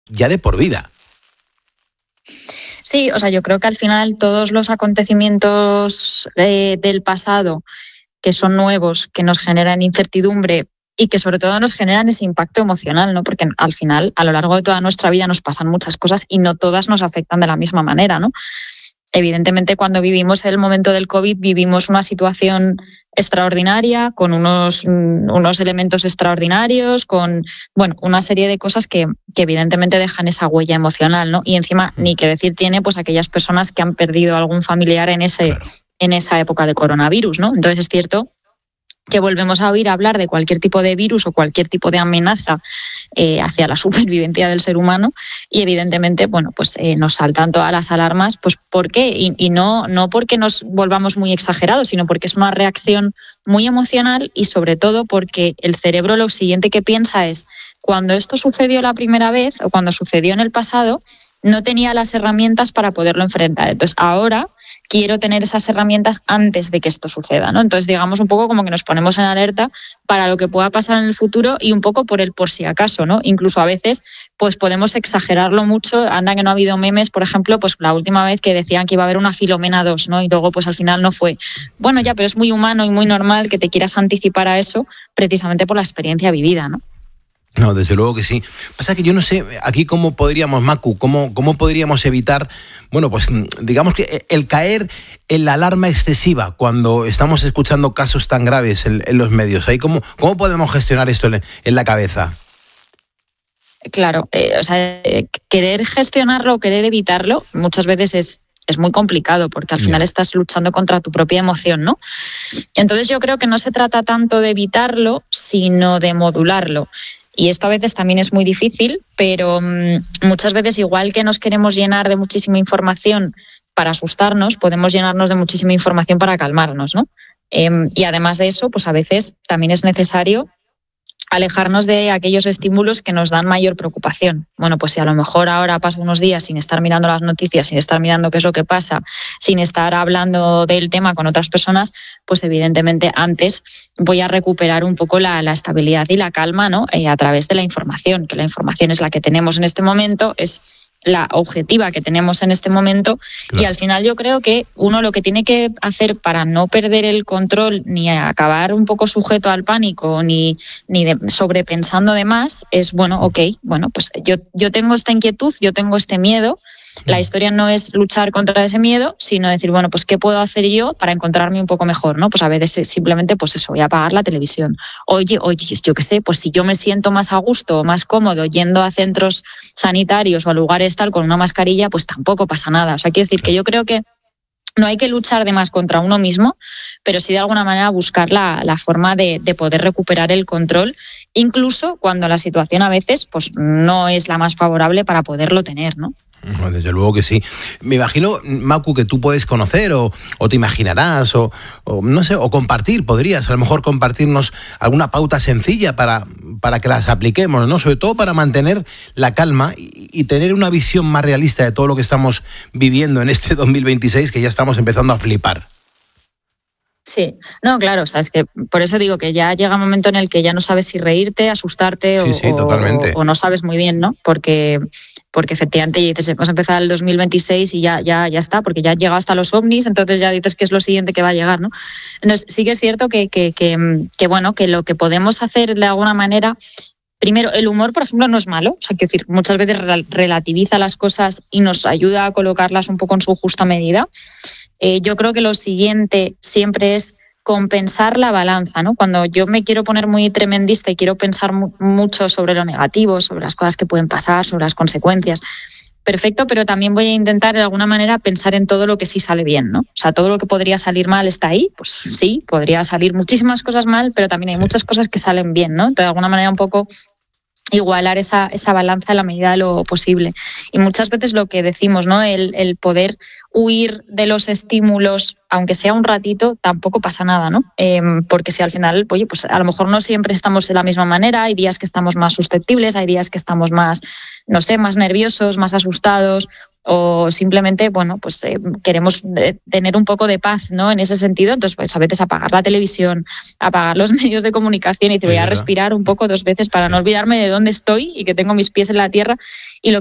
ya de por vida. Sí, o sea, yo creo que al final todos los acontecimientos del pasado que son nuevos, que nos generan incertidumbre y que sobre todo nos generan ese impacto emocional, ¿no? Porque al final, a lo largo de toda nuestra vida nos pasan muchas cosas y no todas nos afectan de la misma manera, ¿no? Evidentemente, cuando vivimos el momento del COVID, vivimos una situación extraordinaria, con unos elementos extraordinarios, con una serie de cosas que evidentemente dejan esa huella emocional, ¿no? Y encima, ni que decir tiene, pues aquellas personas que han perdido algún familiar en esa época de coronavirus, ¿no? Entonces es cierto que volvemos a oír hablar de cualquier tipo de virus o cualquier tipo de amenaza hacia la supervivencia del ser humano y evidentemente nos saltan todas las alarmas. Pues ¿por qué? Y no porque nos volvamos muy exagerados, sino porque es una reacción muy emocional y sobre todo porque el cerebro lo siguiente que piensa es: cuando esto sucedió la primera vez o cuando sucedió en el pasado, no tenía las herramientas para poderlo enfrentar. Entonces ahora quiero tener esas herramientas antes de que esto suceda, ¿no? Entonces, digamos, un poco como que nos ponemos en alerta para lo que pueda pasar en el futuro y un poco por el por si acaso, ¿no? Incluso a veces pues podemos exagerarlo mucho. Anda que no ha habido memes, por ejemplo, pues la última vez que decían que iba a haber una Filomena 2, ¿no? Y luego pues al final no fue. Bueno, ya, pero es muy humano y muy normal que te quieras anticipar a eso precisamente por la experiencia vivida, ¿no? No, desde luego que sí. Pasa que yo no sé aquí cómo podríamos, Macu, cómo podríamos evitar, pues digamos que el caer en la alarma excesiva cuando estamos escuchando casos tan graves en los medios. ¿Ahí cómo podemos gestionar esto en la cabeza? Claro, querer gestionarlo o querer evitarlo muchas veces es muy complicado porque al final estás luchando contra tu propia emoción, ¿no? Entonces yo creo que no se trata tanto de evitarlo, sino de modularlo. Y esto a veces también es muy difícil, pero muchas veces, igual que nos queremos llenar de muchísima información para asustarnos, podemos llenarnos de muchísima información para calmarnos, ¿no? Y además de eso, pues a veces también es necesario alejarnos de aquellos estímulos que nos dan mayor preocupación. Bueno, pues si a lo mejor ahora paso unos días sin estar mirando las noticias, sin estar mirando qué es lo que pasa, sin estar hablando del tema con otras personas, pues evidentemente antes voy a recuperar un poco la estabilidad y la calma, ¿no? A través de la información, que la información es la que tenemos en este momento, es la objetiva que tenemos en este momento. Claro. Y al final yo creo que uno lo que tiene que hacer para no perder el control ni acabar un poco sujeto al pánico ni sobrepensando de más es, pues yo tengo esta inquietud, yo tengo este miedo. La historia no es luchar contra ese miedo, sino decir, pues ¿qué puedo hacer yo para encontrarme un poco mejor, ¿no? Pues a veces simplemente, pues eso, voy a apagar la televisión. Oye, yo qué sé, pues si yo me siento más a gusto o más cómodo yendo a centros sanitarios o a lugares tal con una mascarilla, pues tampoco pasa nada. O sea, quiero decir que yo creo que no hay que luchar de más contra uno mismo, pero sí de alguna manera buscar la forma de poder recuperar el control, incluso cuando la situación a veces pues no es la más favorable para poderlo tener, ¿no? Desde luego que sí. Me imagino, Macu, que tú puedes conocer o te imaginarás o no sé, o compartir, podrías a lo mejor compartirnos alguna pauta sencilla para que las apliquemos, ¿no? Sobre todo para mantener la calma y tener una visión más realista de todo lo que estamos viviendo en este 2026, que ya estamos empezando a flipar. Sí, no, claro, o sea, es que por eso digo que ya llega un momento en el que ya no sabes si reírte, asustarte o no sabes muy bien, ¿no? Porque efectivamente dices, hemos empezado el 2026 y ya está, porque ya llega hasta los ovnis, entonces ya dices que es lo siguiente que va a llegar, ¿no? Entonces sí que es cierto que lo que podemos hacer de alguna manera. Primero, el humor, por ejemplo, no es malo. O sea, quiero decir, muchas veces relativiza las cosas y nos ayuda a colocarlas un poco en su justa medida. Yo creo que lo siguiente siempre es compensar la balanza, ¿no? Cuando yo me quiero poner muy tremendista y quiero pensar mucho sobre lo negativo, sobre las cosas que pueden pasar, sobre las consecuencias, perfecto, pero también voy a intentar de alguna manera pensar en todo lo que sí sale bien, ¿no? O sea, todo lo que podría salir mal está ahí, pues sí, podría salir muchísimas cosas mal, pero también hay muchas cosas que salen bien, ¿no? Entonces, de alguna manera un poco igualar esa balanza en la medida de lo posible. Y muchas veces lo que decimos, ¿no? El poder huir de los estímulos, aunque sea un ratito, tampoco pasa nada, ¿no? Porque si al final, oye, pues a lo mejor no siempre estamos de la misma manera, hay días que estamos más susceptibles, hay días que estamos más, no sé, más nerviosos, más asustados, o simplemente, bueno, pues queremos tener un poco de paz, ¿no? En ese sentido, entonces pues a veces apagar la televisión, apagar los medios de comunicación y decir, voy a respirar un poco 2 veces para no olvidarme de dónde estoy y que tengo mis pies en la tierra y lo